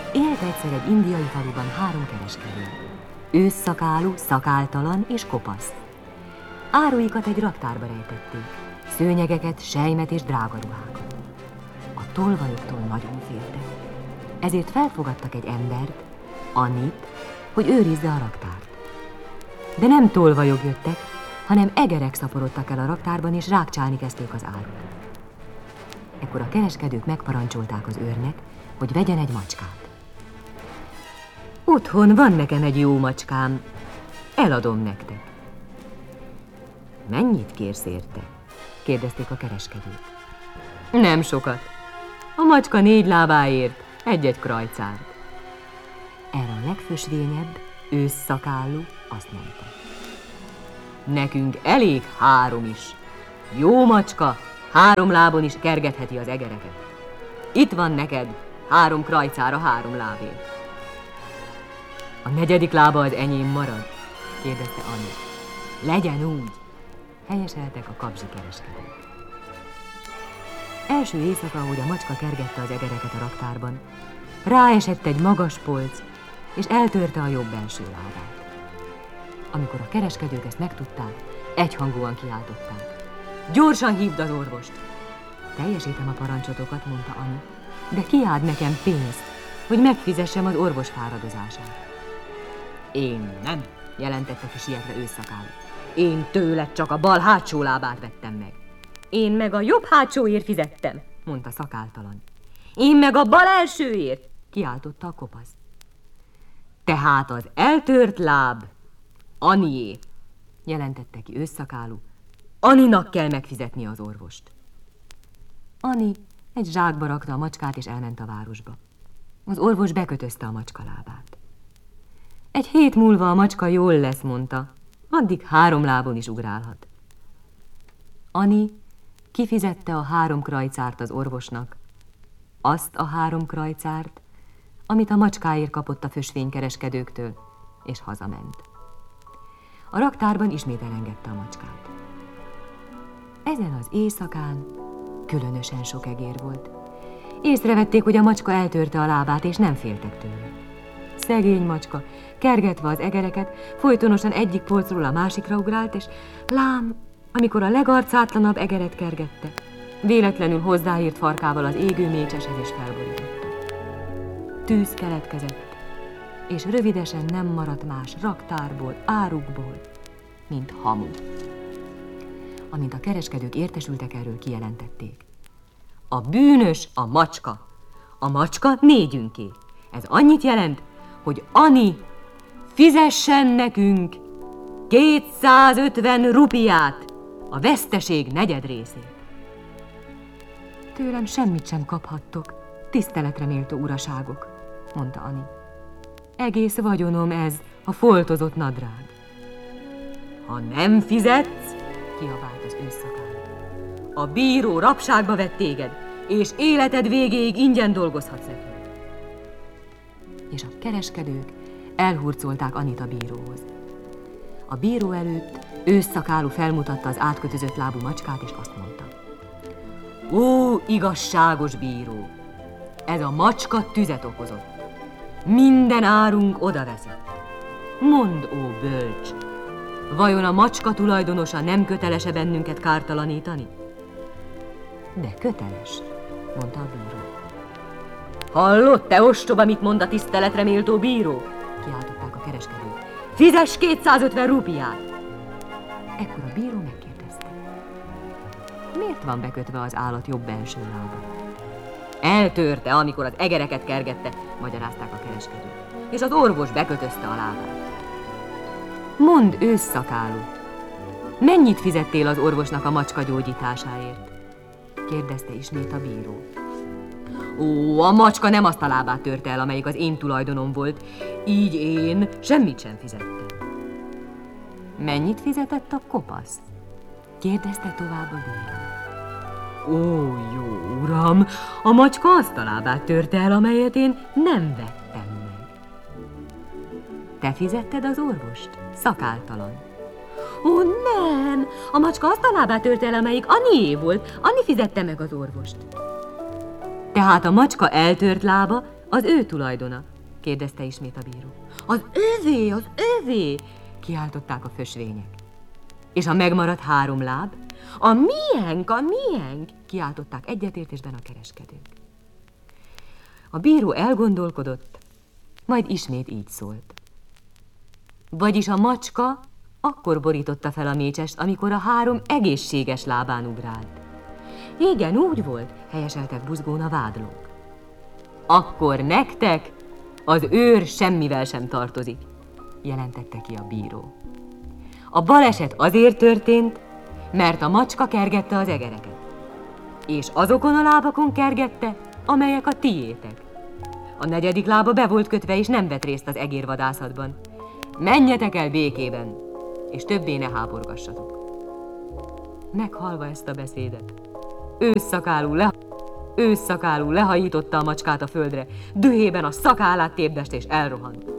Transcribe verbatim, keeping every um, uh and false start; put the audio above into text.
Élt egyszer egy indiai faluban három kereskedő. Ősszakálú, szakáltalan és kopasz. Áruikat egy raktárba rejtették, szőnyegeket, selymet és drágaruhákat. A tolvajoktól nagyon féltek, ezért felfogadtak egy embert, Anit, hogy őrizze a raktárt. De nem tolvajok jöttek, hanem egerek szaporodtak el a raktárban, és rákcsálni kezdték az árut. Ekkor a kereskedők megparancsolták az őrnek, hogy vegyen egy macskát. Otthon van nekem egy jó macskám, eladom nektek. Mennyit kérsz érte? Kérdezték a kereskedők. Nem sokat. A macska négy lábáért egy-egy krajcárt. Erre a legfösvényebb, ősszakállú azt mondta. Nekünk elég három is. Jó macska három lábon is kergetheti az egereket. Itt van neked három krajcára három lábért. A negyedik lába az enyém marad? Kérdezte Anni. Legyen úgy, helyeseltek a kapzsi kereskedők. Első éjszaka, ahogy a macska kergette az egereket a raktárban, ráesett egy magas polc, és eltörte a jobb első lábát. Amikor a kereskedők ezt megtudták, egyhangúan kiáltották. Gyorsan hívd az orvost! Teljesítem a parancsotokat, mondta Anni, de ki ad nekem pénzt, hogy megfizessem az orvos fáradozását? Én nem, jelentette ki sietve ősszakálú. Én tőled csak a bal hátsó lábát vettem meg. Én meg a jobb hátsóért fizettem, mondta szakáltalan. Én meg a bal elsőért, kiáltotta a kopasz. Tehát az eltört láb Annié, jelentette ki ősszakálú. Anninak kell megfizetni az orvost. Anni egy zsákba rakta a macskát, és elment a városba. Az orvos bekötözte a macska lábát. Egy hét múlva a macska jól lesz, mondta, addig három lábon is ugrálhat. Anni kifizette a három krajcárt az orvosnak, azt a három krajcárt, amit a macskáért kapott a fösvénykereskedőktől, és hazament. A raktárban ismét elengedte a macskát. Ezen az éjszakán különösen sok egér volt. Észrevették, hogy a macska eltörte a lábát, és nem féltek tőle. Szegény macska, kergetve az egereket, folytonosan egyik polcról a másikra ugrált, és lám, amikor a legarcátlanabb egeret kergette, véletlenül hozzáírt farkával az égő mécseshez, és felborította. Tűz keletkezett, és rövidesen nem maradt más raktárból, árukból, mint hamu. Amint a kereskedők értesültek erről, kijelentették. A bűnös a macska, a macska négyünké. Ez annyit jelent, hogy Anni fizessen nekünk kétszázötven rupiát, a veszteség negyed részét. Tőlem semmit sem kaphattok, tiszteletre méltó uraságok, mondta Anni. Egész vagyonom ez, a foltozott nadrág. Ha nem fizetsz, kiabált az ősszakálú, a bíró rabságba vett téged, és életed végéig ingyen dolgozhatsz nekünk. És a kereskedők elhurcolták Annit a bíróhoz. A bíró előtt ősszakálú felmutatta az átkötözött lábú macskát, és azt mondta. Ó, igazságos bíró! Ez a macska tüzet okozott. Minden árunk odaveszett. Mondd, ó bölcs! Vajon a macska tulajdonosa nem köteles-e bennünket kártalanítani? De köteles, mondta a bíró. Hallott, te ostoba, mit mond a tiszteletre méltó bíró? Kiáltották a kereskedők. Fizess kétszázötven rupiát! Ekkor a bíró megkérdezte. Miért van bekötve az állat jobb belső lába? Eltörte, amikor az egereket kergette, magyarázták a kereskedők, és az orvos bekötözte a lábát. Mondd, ősszakálú, mennyit fizettél az orvosnak a macska gyógyításáért? Kérdezte ismét a bíró. Ó, a macska nem azt a lábát törte el, amelyik az én tulajdonom volt, így én semmit sem fizettem. Mennyit fizetett a kopasz? Kérdezte tovább a bíró. Ó, jó uram, a macska azt a lábát törte el, amelyet én nem vettem meg. Te fizetted az orvost? Szakáltalan. Ó, nem! A macska azt a lábát törte el, amelyik Annié volt. Anni fizette meg az orvost. Tehát a macska eltört lába Az ő tulajdona, kérdezte ismét a bíró. Az övé, az övé, kiáltották a fösvények. És a megmaradt három láb? A miénk, a miénk, kiáltották egyetértésben a kereskedők. A bíró elgondolkodott, majd ismét így szólt. Vagyis a macska akkor borította fel a mécsest, amikor a három egészséges lábán ugrált. Igen, úgy volt, helyeseltek buzgón a vádlók. Akkor nektek az őr semmivel sem tartozik, jelentette ki a bíró. A baleset azért történt, mert a macska kergette az egereket. És azokon a lábakon kergette, amelyek a tiétek. A negyedik lába be volt kötve, és nem vett részt az egérvadászatban. Menjetek el békében, és többé ne háborgassatok. Meghallva ezt a beszédet, ősszakálú, le... ősszakálú lehajította a macskát a földre, dühében a szakállát tépdest és elrohant.